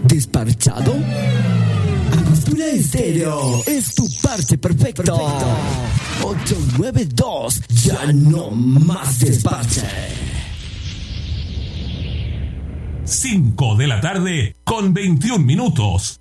¿Desparchado? Angostura Estéreo es tu parche perfecto. 892, ya no más desparche. 5 de la tarde con 21 minutos.